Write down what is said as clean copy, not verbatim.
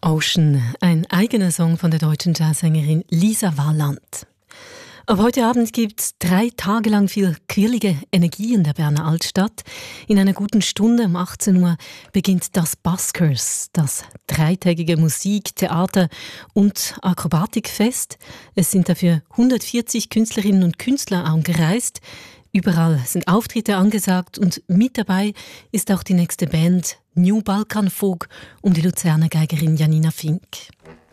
Ocean, ein eigener Song von der deutschen Jazzsängerin Lisa Walland. Ab heute Abend gibt es 3 Tage lang viel quirlige Energie in der Berner Altstadt. In einer guten Stunde um 18 Uhr beginnt das Buskers, das 3-tägige Musik-, Theater- und Akrobatikfest. Es sind dafür 140 Künstlerinnen und Künstler angereist. Überall sind Auftritte angesagt und mit dabei ist auch die nächste Band New Balkan Folk um die Luzerner Geigerin Janina Fink.